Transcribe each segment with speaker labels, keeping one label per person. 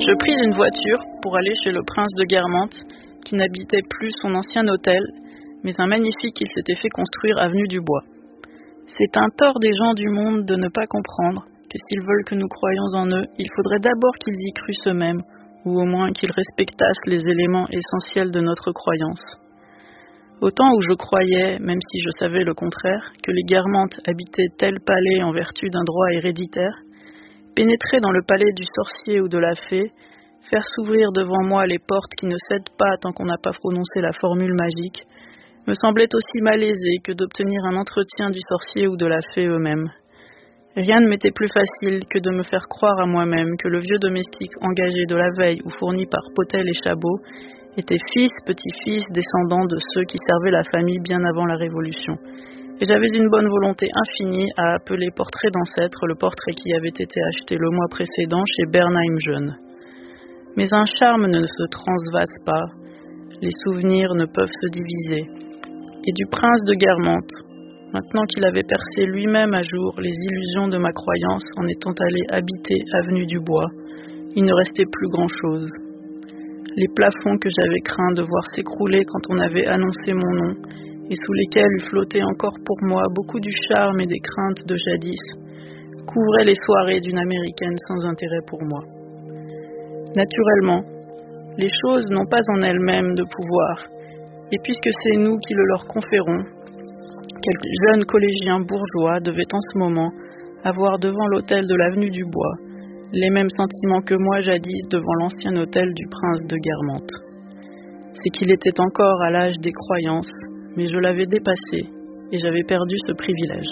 Speaker 1: Je pris une voiture pour aller chez le prince de Guermantes, qui n'habitait plus son ancien hôtel, mais un magnifique qu'il s'était fait construire avenue du Bois. C'est un tort des gens du monde de ne pas comprendre que s'ils veulent que nous croyions en eux, il faudrait d'abord qu'ils y crussent eux-mêmes, ou au moins qu'ils respectassent les éléments essentiels de notre croyance. Au temps où je croyais, même si je savais le contraire, que les Guermantes habitaient tel palais en vertu d'un droit héréditaire, pénétrer dans le palais du sorcier ou de la fée, faire s'ouvrir devant moi les portes qui ne cèdent pas tant qu'on n'a pas prononcé la formule magique, me semblait aussi malaisé que d'obtenir un entretien du sorcier ou de la fée eux-mêmes. Rien ne m'était plus facile que de me faire croire à moi-même que le vieux domestique engagé de la veille ou fourni par Potel et Chabot était fils, petit-fils, descendant de ceux qui servaient la famille bien avant la Révolution. Et j'avais une bonne volonté infinie à appeler portrait d'ancêtre le portrait qui avait été acheté le mois précédent chez Bernheim Jeune. Mais un charme ne se transvase pas, les souvenirs ne peuvent se diviser. Et du prince de Guermantes, maintenant qu'il avait percé lui-même à jour les illusions de ma croyance en étant allé habiter avenue du Bois, il ne restait plus grand-chose. Les plafonds que j'avais craint de voir s'écrouler quand on avait annoncé mon nom, et sous lesquels eût flotté encore pour moi beaucoup du charme et des craintes de jadis, couvraient les soirées d'une Américaine sans intérêt pour moi. Naturellement, les choses n'ont pas en elles-mêmes de pouvoir, et puisque c'est nous qui le leur conférons, quelques jeunes collégiens bourgeois devaient en ce moment avoir devant l'hôtel de l'avenue du Bois les mêmes sentiments que moi jadis devant l'ancien hôtel du prince de Guermantes. C'est qu'il était encore à l'âge des croyances, mais je l'avais dépassé et j'avais perdu ce privilège.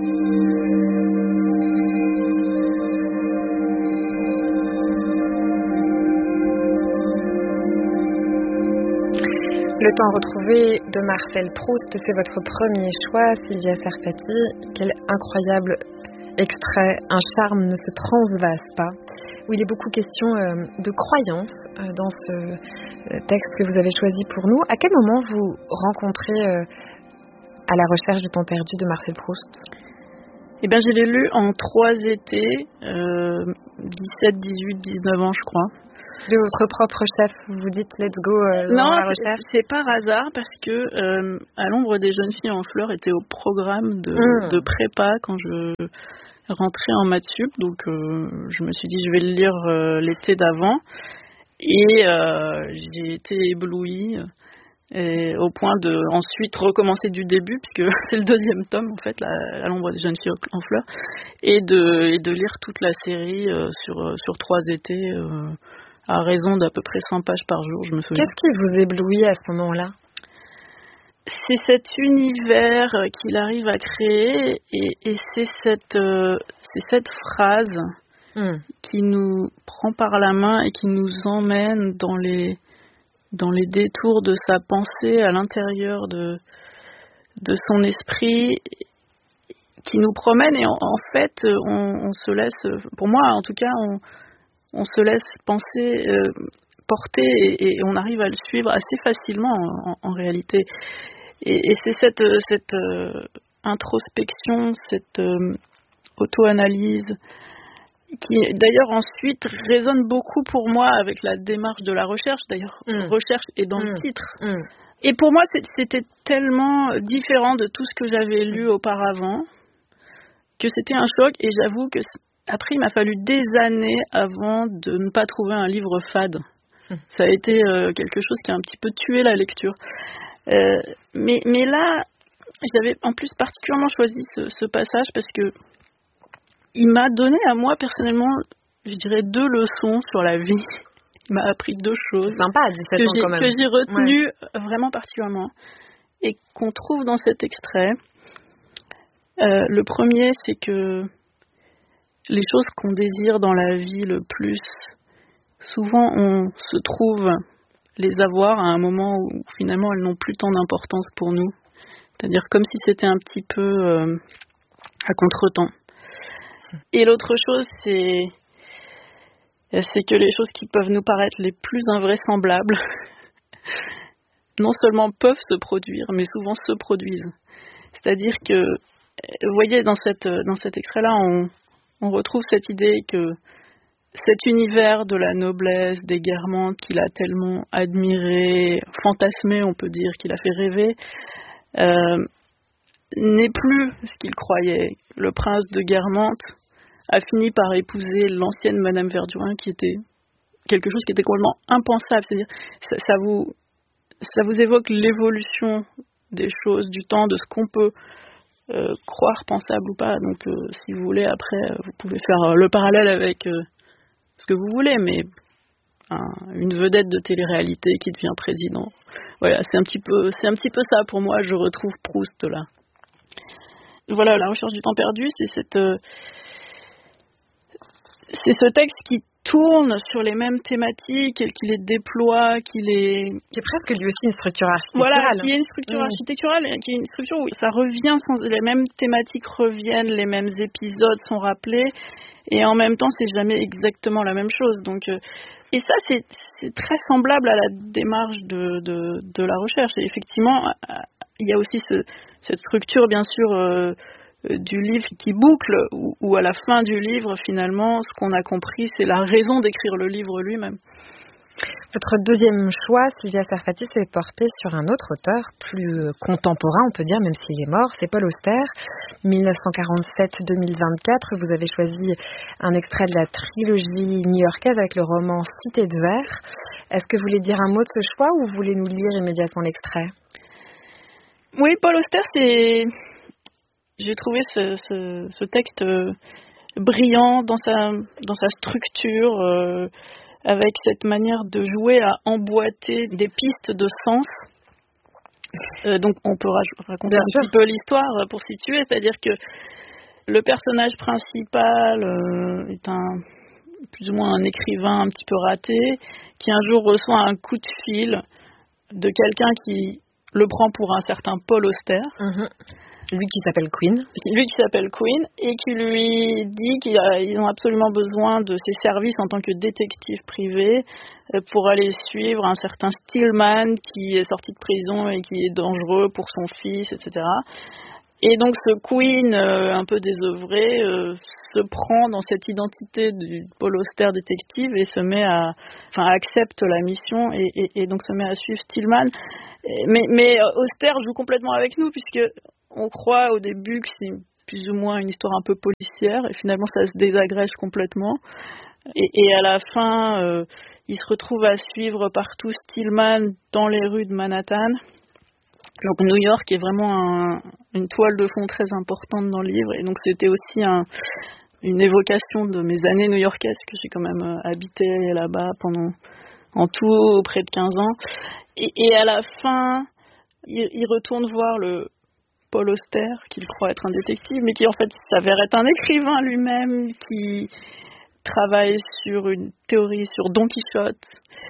Speaker 2: Le temps retrouvé de Marcel Proust, c'est votre premier choix, Sylvia Sarfati. Quel incroyable extrait, un charme ne se transvase pas, où il est beaucoup question de croyance dans ce texte que vous avez choisi pour nous. À quel moment vous rencontrez À la recherche du temps perdu de Marcel Proust?
Speaker 1: Eh bien, je l'ai lu en 3 étés, 17, 18, 19 ans, je crois.
Speaker 2: De votre propre chef, vous vous dites let's go dans la recherche?
Speaker 1: Non, c'est par hasard parce que À l'ombre des jeunes filles en fleurs était au programme de prépa quand je rentrais en maths sup, donc je me suis dit je vais le lire l'été d'avant et j'ai été éblouie au point de ensuite recommencer du début puisque c'est le 2e tome en fait, À l'ombre des jeunes filles en fleurs, et de lire toute la série sur 3 étés. À raison d'à peu près 100 pages par jour, je me souviens.
Speaker 2: Qu'est-ce qui vous éblouit à ce moment-là?
Speaker 1: C'est cet univers qu'il arrive à créer et c'est cette phrase qui nous prend par la main et qui nous emmène dans les détours de sa pensée à l'intérieur de son esprit, qui nous promène et en fait on se laisse, pour moi en tout cas, on se laisse penser, porter et on arrive à le suivre assez facilement en réalité. Et c'est cette introspection, cette auto-analyse qui d'ailleurs ensuite résonne beaucoup pour moi avec la démarche de la recherche. D'ailleurs, recherche est dans le titre. Et pour moi, c'était tellement différent de tout ce que j'avais lu auparavant que c'était un choc et j'avoue que après, il m'a fallu des années avant de ne pas trouver un livre fade. Ça a été quelque chose qui a un petit peu tué la lecture. Mais là, j'avais en plus particulièrement choisi ce passage parce que il m'a donné à moi personnellement, je dirais, 2 leçons sur la vie. Il m'a appris 2 choses.
Speaker 2: C'est sympa à 17 ans quand même.
Speaker 1: Que j'ai retenues vraiment particulièrement et qu'on trouve dans cet extrait. Le premier, c'est que les choses qu'on désire dans la vie le plus, souvent on se trouve les avoir à un moment où finalement elles n'ont plus tant d'importance pour nous. C'est-à-dire comme si c'était un petit peu à contretemps. Et l'autre chose, c'est que les choses qui peuvent nous paraître les plus invraisemblables, non seulement peuvent se produire, mais souvent se produisent. C'est-à-dire que, vous voyez, dans cet extrait-là, on retrouve cette idée que cet univers de la noblesse, des Guermantes qu'il a tellement admiré, fantasmé, on peut dire, qu'il a fait rêver, n'est plus ce qu'il croyait. Le prince de Guermantes a fini par épouser l'ancienne Madame Verdurin, qui était quelque chose qui était complètement impensable. C'est-à-dire, ça vous évoque l'évolution des choses, du temps, de ce qu'on peut croire pensable ou pas. Donc, si vous voulez, après, vous pouvez faire le parallèle avec ce que vous voulez, mais une vedette de télé-réalité qui devient président. Voilà, c'est un petit peu ça pour moi. Je retrouve Proust là. Voilà, La recherche du temps perdu, c'est ce texte qui tourne sur les mêmes thématiques, qui les déploie, qui est
Speaker 2: presque lui aussi une structure architecturale.
Speaker 1: Voilà, qui est une structure architecturale, qui est une structure où ça revient, les mêmes thématiques reviennent, les mêmes épisodes sont rappelés, et en même temps, c'est jamais exactement la même chose. Donc, et ça, c'est très semblable à la démarche de la recherche. Et effectivement, il y a aussi cette structure, bien sûr, du livre qui boucle, où à la fin du livre, finalement, ce qu'on a compris, c'est la raison d'écrire le livre lui-même.
Speaker 2: Votre deuxième choix, Sylvia Sarfati, s'est porté sur un autre auteur, plus contemporain, on peut dire, même s'il est mort, c'est Paul Auster. 1947-2024, vous avez choisi un extrait de la trilogie new-yorkaise avec le roman Cité de Verre. Est-ce que vous voulez dire un mot de ce choix ou vous voulez nous lire immédiatement l'extrait ?
Speaker 1: Oui, Paul Auster, j'ai trouvé ce texte brillant dans sa structure, avec cette manière de jouer à emboîter des pistes de sens. Donc on peut raconter un petit peu l'histoire pour situer, c'est-à-dire que le personnage principal est plus ou moins un écrivain un petit peu raté, qui un jour reçoit un coup de fil de quelqu'un qui le prend pour un certain Paul Auster.
Speaker 2: Lui qui s'appelle Queen,
Speaker 1: et qui lui dit qu'ils ont absolument besoin de ses services en tant que détective privé pour aller suivre un certain Stillman qui est sorti de prison et qui est dangereux pour son fils, etc. Et donc ce Queen, un peu désœuvré, se prend dans cette identité du Paul Auster détective et accepte la mission et donc se met à suivre Stillman. Mais Auster joue complètement avec nous, puisque on croit au début que c'est plus ou moins une histoire un peu policière, et finalement ça se désagrège complètement. Et à la fin, il se retrouve à suivre partout Stillman dans les rues de Manhattan. Donc New York est vraiment une toile de fond très importante dans le livre, et donc c'était aussi une évocation de mes années new-yorkaises, que j'ai quand même habité là-bas en tout près de 15 ans. Et à la fin, il retourne voir le Paul Auster, qu'il croit être un détective, mais qui en fait s'avère être un écrivain lui-même, qui travaille sur une théorie sur Don Quichotte.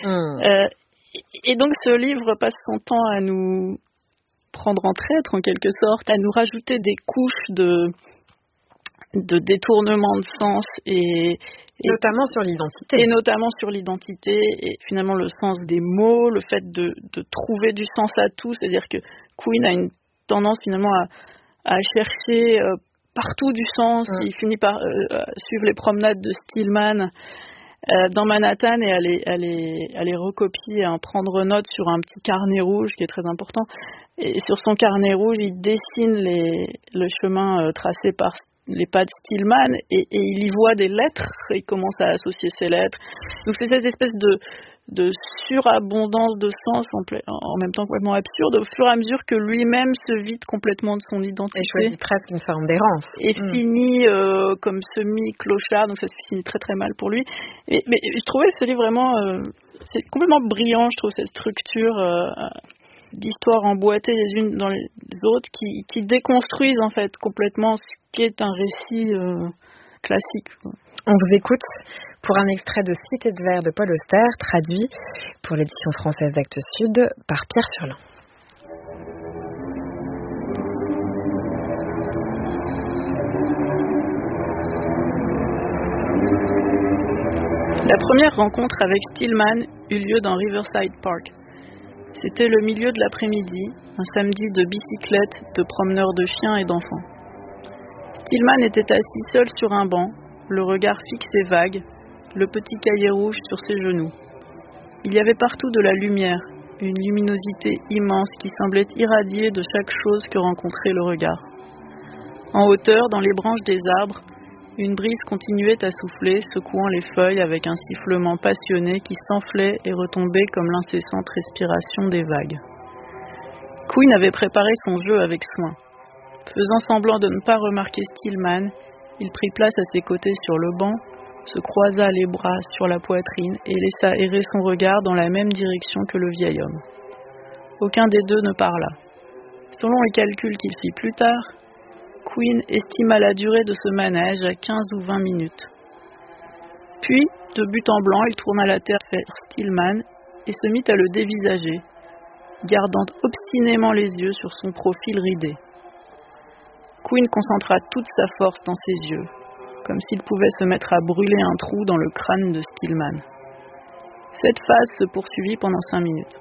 Speaker 1: Et donc ce livre passe son temps à nous prendre en traître, en quelque sorte, à nous rajouter des couches de détournement de sens, et
Speaker 2: notamment sur l'identité.
Speaker 1: Et notamment sur l'identité, et finalement le sens des mots, le fait de trouver du sens à tout, c'est-à-dire que Queen a une tendance finalement à chercher partout du sens. Il finit par suivre les promenades de Stillman dans Manhattan et aller recopier, prendre note sur un petit carnet rouge qui est très important. Et sur son carnet rouge, il dessine le chemin tracé par les pas de Stillman, et il y voit des lettres, et il commence à associer ces lettres. Donc c'est cette espèce de surabondance de sens, en même temps complètement absurde, au fur et à mesure que lui-même se vide complètement de son identité.
Speaker 2: Et choisit presque une forme d'errance.
Speaker 1: Et finit comme semi-clochard, donc ça se finit très très mal pour lui. Mais je trouvais ce livre vraiment, c'est complètement brillant, je trouve, cette structure d'histoires emboîtées les unes dans les autres, qui déconstruisent en fait complètement ce qu'est un récit classique.
Speaker 2: On vous écoute pour un extrait de Cité de Verre de Paul Auster, traduit pour l'édition française d'Actes Sud par Pierre Furlan.
Speaker 1: La première rencontre avec Stillman eut lieu dans Riverside Park. C'était le milieu de l'après-midi, un samedi de bicyclette, de promeneurs de chiens et d'enfants. Stillman était assis seul sur un banc, le regard fixe et vague, le petit cahier rouge sur ses genoux. Il y avait partout de la lumière, une luminosité immense qui semblait irradier de chaque chose que rencontrait le regard. En hauteur, dans les branches des arbres, une brise continuait à souffler, secouant les feuilles avec un sifflement passionné qui s'enflait et retombait comme l'incessante respiration des vagues. Quinn avait préparé son jeu avec soin. Faisant semblant de ne pas remarquer Stillman, il prit place à ses côtés sur le banc, se croisa les bras sur la poitrine et laissa errer son regard dans la même direction que le vieil homme. Aucun des deux ne parla. Selon les calculs qu'il fit plus tard, Quinn estima la durée de ce manège à 15 ou 20 minutes. Puis, de but en blanc, il tourna la tête vers Stillman et se mit à le dévisager, gardant obstinément les yeux sur son profil ridé. Quinn concentra toute sa force dans ses yeux, comme s'il pouvait se mettre à brûler un trou dans le crâne de Stillman. Cette phase se poursuivit pendant 5 minutes.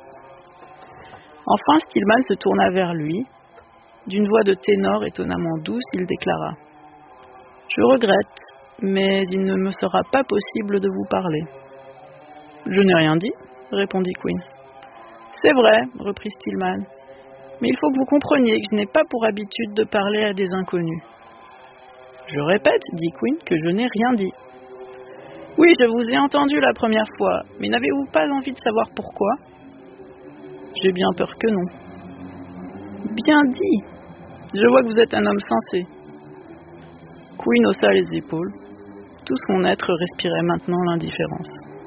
Speaker 1: Enfin, Stillman se tourna vers lui. D'une voix de ténor étonnamment douce, il déclara « Je regrette, mais il ne me sera pas possible de vous parler. »« Je n'ai rien dit, » répondit Quinn. « C'est vrai, » reprit Stillman, « mais il faut que vous compreniez que je n'ai pas pour habitude de parler à des inconnus. »« Je répète, » dit Quinn, « que je n'ai rien dit. »« Oui, je vous ai entendu la première fois, mais n'avez-vous pas envie de savoir pourquoi ?»« J'ai bien peur que non. »« Bien dit. Je vois que vous êtes un homme sensé. » Quinn haussa les épaules. Tout son être respirait maintenant l'indifférence.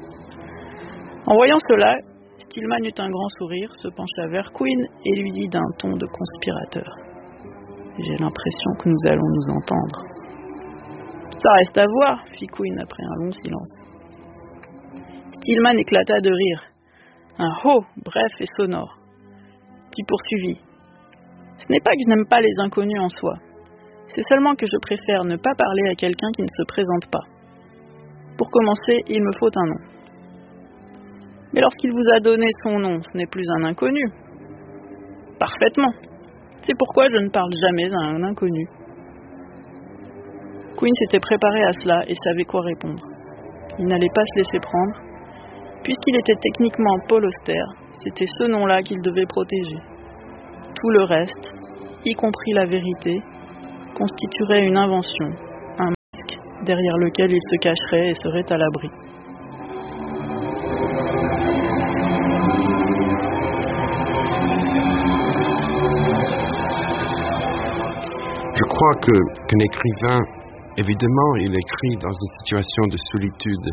Speaker 1: En voyant cela, Stillman eut un grand sourire, se pencha vers Quinn et lui dit d'un ton de conspirateur. « J'ai l'impression que nous allons nous entendre. »« Ça reste à voir, » fit Quinn après un long silence. Stillman éclata de rire. Un ho, bref et sonore. Puis poursuivit. Ce n'est pas que je n'aime pas les inconnus en soi. C'est seulement que je préfère ne pas parler à quelqu'un qui ne se présente pas. Pour commencer, il me faut un nom. Mais lorsqu'il vous a donné son nom, ce n'est plus un inconnu. Parfaitement. C'est pourquoi je ne parle jamais à un inconnu. Quinn s'était préparé à cela et savait quoi répondre. Il n'allait pas se laisser prendre. Puisqu'il était techniquement Paul Auster, c'était ce nom-là qu'il devait protéger. Tout le reste, y compris la vérité, constituerait une invention, un masque, derrière lequel il se cacherait et serait à l'abri.
Speaker 3: Je crois qu'un écrivain, évidemment, il écrit dans une situation de solitude.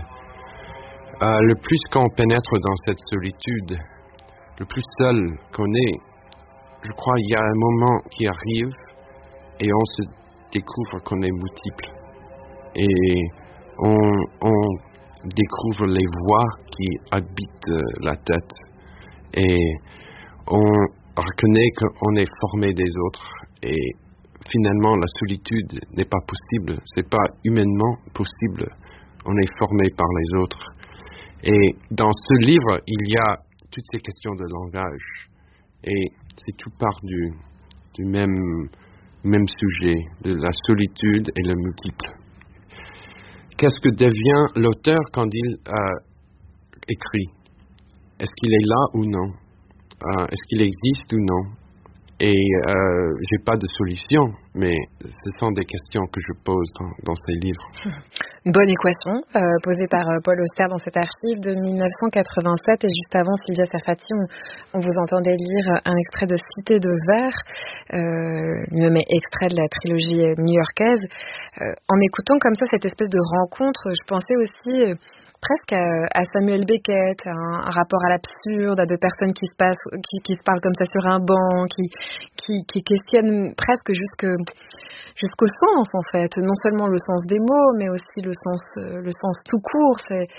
Speaker 3: Le plus qu'on pénètre dans cette solitude, le plus seul qu'on est, je crois qu'il y a un moment qui arrive et on se découvre qu'on est multiple. Et on découvre les voix qui habitent la tête. Et on reconnaît qu'on est formé des autres. Et finalement, la solitude n'est pas possible. C'est pas humainement possible. On est formé par les autres. Et dans ce livre, il y a toutes ces questions de langage. Et c'est tout part du même sujet, de la solitude et le multiple. Qu'est-ce que devient l'auteur quand il écrit? Est-ce qu'il est là ou non? Est-ce qu'il existe ou non? Et j'ai pas de solution, mais ce sont des questions que je pose dans ces livres.
Speaker 2: Bonne équation posée par Paul Auster dans cette archive de 1987. Et juste avant, Sylvia Serfati, on vous entendait lire un extrait de Cité de verre, lui-même extrait de la trilogie new-yorkaise. En écoutant comme ça cette espèce de rencontre, je pensais aussi presque à Samuel Beckett, à un rapport à l'absurde, à deux personnes qui se parlent comme ça sur un banc, qui questionnent presque jusqu'au sens en fait, non seulement le sens des mots, mais aussi le sens tout court.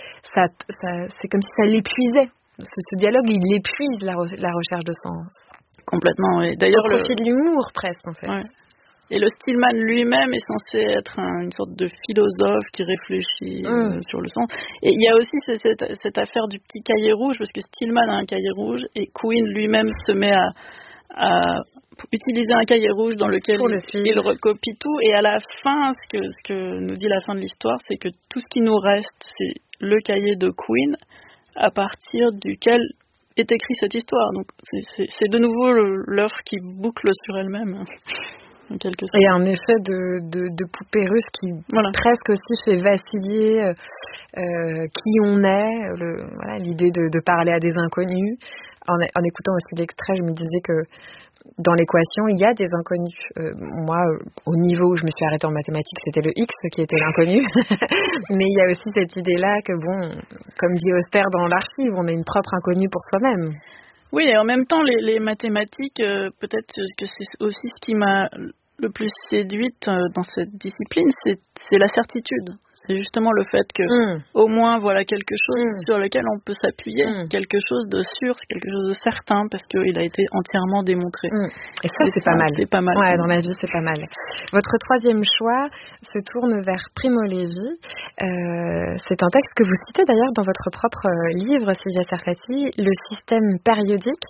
Speaker 2: C'est comme si ça l'épuisait. Ce dialogue, il épuise la recherche de sens.
Speaker 1: Complètement, oui. D'ailleurs,
Speaker 2: au profit de l'humour presque en fait.
Speaker 1: Ouais. Et le Stillman lui-même est censé être une sorte de philosophe qui réfléchit sur le sens. Et il y a aussi cette affaire du petit cahier rouge, parce que Stillman a un cahier rouge et Quinn lui-même se met à utiliser un cahier rouge dans lequel il recopie tout. Et à la fin, ce que nous dit la fin de l'histoire, c'est que tout ce qui nous reste, c'est le cahier de Queen à partir duquel est écrite cette histoire. Donc c'est de nouveau l'œuvre qui boucle sur elle-même.
Speaker 2: Et un effet de poupée russe qui presque aussi fait vaciller qui on est, l'idée de parler à des inconnus. En écoutant aussi l'extrait, je me disais que dans l'équation, il y a des inconnus. Moi, au niveau où je me suis arrêtée en mathématiques, c'était le X qui était l'inconnu. Mais il y a aussi cette idée-là que, comme dit Auster dans l'archive, on a une propre inconnue pour soi-même.
Speaker 1: Oui, et en même temps, les mathématiques, peut-être que c'est aussi ce qui m'a le plus séduite dans cette discipline, c'est la certitude. C'est justement le fait que au moins voilà quelque chose sur lequel on peut s'appuyer, quelque chose de sûr, quelque chose de certain, parce qu'il a été entièrement démontré.
Speaker 2: Et ça, c'est pas mal.
Speaker 1: C'est pas mal.
Speaker 2: Ouais, dans la vie, c'est pas mal. Votre troisième choix se tourne vers Primo Levi. C'est un texte que vous citez d'ailleurs dans votre propre livre, Silvia Serfati, Le système périodique,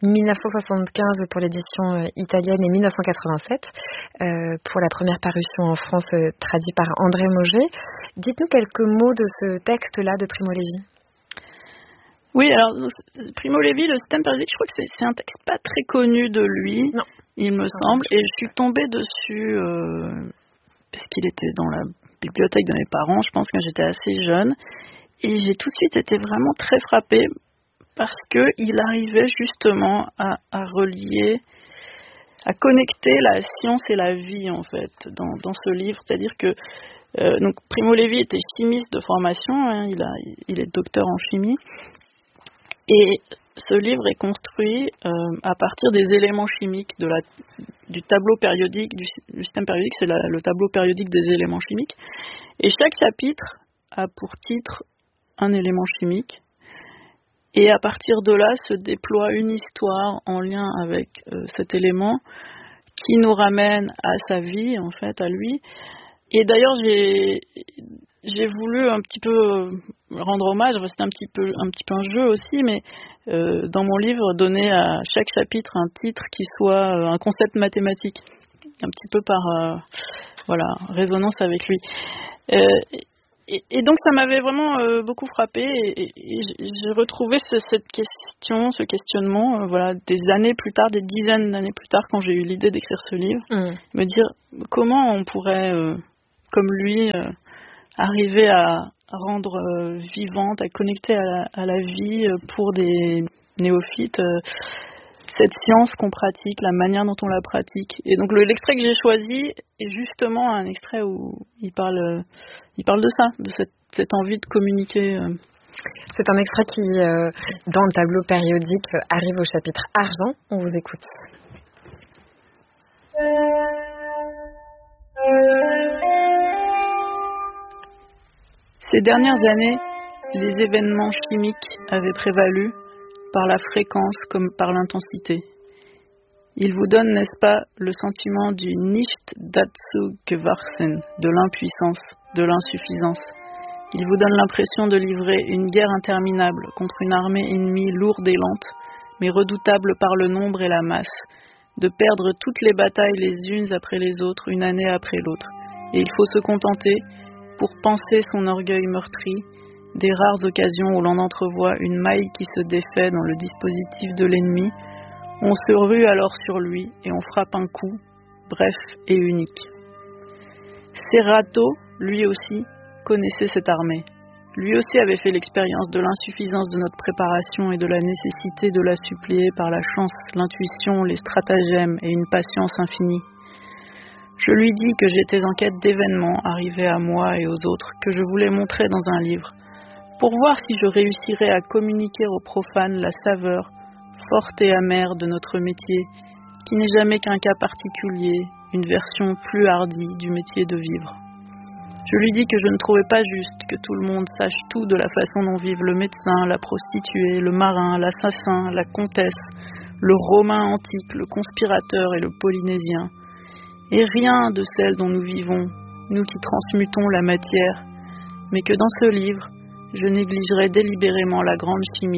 Speaker 2: 1975 pour l'édition italienne et 1987 pour la première parution en France traduit par André Mauger. Dites-nous quelques mots de ce texte-là de Primo Levi.
Speaker 1: Oui, alors Primo Levi, le système périodique, je crois que c'est un texte pas très connu de lui, il me semble, et je suis tombée dessus parce qu'il était dans la bibliothèque de mes parents, je pense que j'étais assez jeune, et j'ai tout de suite été vraiment très frappée parce qu'il arrivait justement à relier, à connecter la science et la vie en fait dans ce livre, c'est-à-dire que donc Primo Levi était chimiste de formation, il est docteur en chimie, et ce livre est construit à partir des éléments chimiques du tableau périodique, du système périodique, c'est le tableau périodique des éléments chimiques, et chaque chapitre a pour titre un élément chimique, et à partir de là se déploie une histoire en lien avec cet élément qui nous ramène à sa vie, en fait, à lui. Et d'ailleurs, j'ai voulu un petit peu rendre hommage, c'était un petit peu un jeu aussi, mais dans mon livre, donner à chaque chapitre un titre qui soit un concept mathématique, un petit peu par résonance avec lui. Et donc ça m'avait vraiment beaucoup frappée, et j'ai retrouvé cette question, ce questionnement, des années plus tard, des dizaines d'années plus tard, quand j'ai eu l'idée d'écrire ce livre, me dire comment on pourrait, comme lui, arriver à rendre vivante, à connecter à la vie pour des néophytes, cette science qu'on pratique, la manière dont on la pratique. Et donc l'extrait que j'ai choisi est justement un extrait où il parle de ça, de cette envie de communiquer.
Speaker 2: C'est un extrait qui, dans le tableau périodique, arrive au chapitre Argent. On vous écoute.
Speaker 1: Ces dernières années, les événements chimiques avaient prévalu par la fréquence comme par l'intensité. Il vous donne, n'est-ce pas, le sentiment du nicht dazu gewachsen, de l'impuissance, de l'insuffisance. Il vous donne l'impression de livrer une guerre interminable contre une armée ennemie lourde et lente, mais redoutable par le nombre et la masse, de perdre toutes les batailles les unes après les autres, une année après l'autre. Et il faut se contenter, pour panser son orgueil meurtri, des rares occasions où l'on entrevoit une maille qui se défait dans le dispositif de l'ennemi, on se rue alors sur lui et on frappe un coup, bref et unique. Serrato, lui aussi, connaissait cette armée. Lui aussi avait fait l'expérience de l'insuffisance de notre préparation et de la nécessité de la suppléer par la chance, l'intuition, les stratagèmes et une patience infinie. Je lui dis que j'étais en quête d'événements arrivés à moi et aux autres, que je voulais montrer dans un livre, pour voir si je réussirais à communiquer aux profanes la saveur forte et amère de notre métier, qui n'est jamais qu'un cas particulier, une version plus hardie du métier de vivre. Je lui dis que je ne trouvais pas juste que tout le monde sache tout de la façon dont vivent le médecin, la prostituée, le marin, l'assassin, la comtesse, le romain antique, le conspirateur et le polynésien, et rien de celle dont nous vivons, nous qui transmutons la matière, mais que dans ce livre, je négligerai délibérément la grande chimie,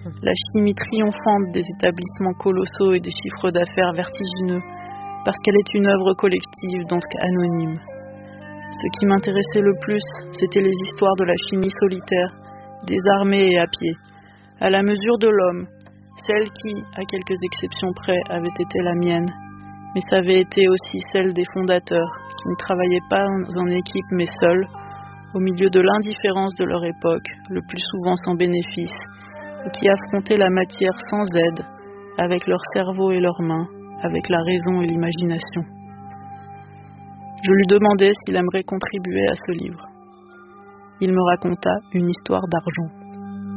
Speaker 1: la chimie triomphante des établissements colossaux et des chiffres d'affaires vertigineux, parce qu'elle est une œuvre collective, donc anonyme. Ce qui m'intéressait le plus, c'était les histoires de la chimie solitaire, désarmée et à pied, à la mesure de l'homme, celle qui, à quelques exceptions près, avait été la mienne, mais ça avait été aussi celle des fondateurs, qui ne travaillaient pas en équipe mais seuls, au milieu de l'indifférence de leur époque, le plus souvent sans bénéfice, et qui affrontaient la matière sans aide, avec leur cerveau et leurs mains, avec la raison et l'imagination. Je lui demandai s'il aimerait contribuer à ce livre. Il me raconta une histoire d'argent.